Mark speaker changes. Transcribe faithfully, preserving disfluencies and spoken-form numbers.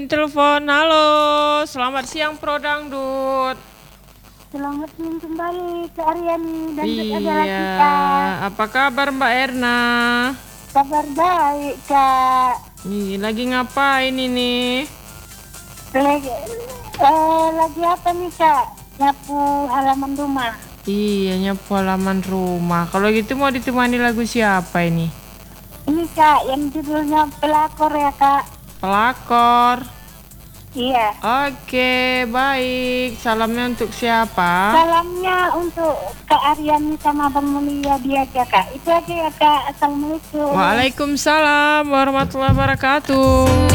Speaker 1: Telepon, halo, selamat siang Pro Dangdut.
Speaker 2: Selamat siang kembali ke Aryani dan adalah
Speaker 1: Iya,
Speaker 2: kita.
Speaker 1: apa kabar Mbak Erna?
Speaker 2: Kabar baik, Kak.
Speaker 1: Nih, lagi ngapain ini?
Speaker 2: Lagi, eh, lagi apa nih, Kak? Nyapu halaman rumah.
Speaker 1: Iya, nyapu halaman rumah. Kalau gitu mau ditemani lagu siapa ini?
Speaker 2: Ini, Kak, yang judulnya Pelakor ya, Kak.
Speaker 1: Pelakor.
Speaker 2: Iya.
Speaker 1: Oke, baik. Salamnya untuk siapa?
Speaker 2: Salamnya untuk Kak Aryani sama Bang Mulia dia aja, Kak. Itu aja ya, Kak. Assalamualaikum.
Speaker 1: Waalaikumsalam warahmatullahi wabarakatuh.